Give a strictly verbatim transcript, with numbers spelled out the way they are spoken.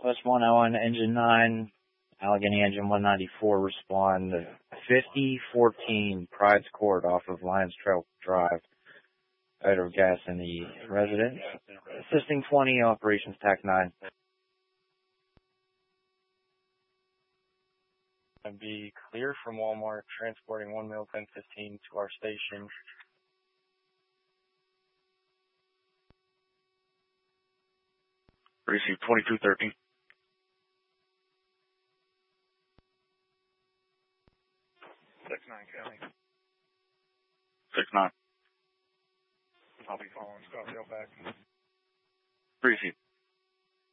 West one oh one, engine nine, Allegheny engine one ninety-four, respond fifty fourteen Pride's Court off of Lions Trail Drive. Odor of gas in the residence. Assisting twenty, operations T A C nine. And be clear from Walmart, transporting one mil ten fifteen to our station. Receive twenty-two thirteen. six nine County. six nine. I'll be following Scottsdale back. Receive.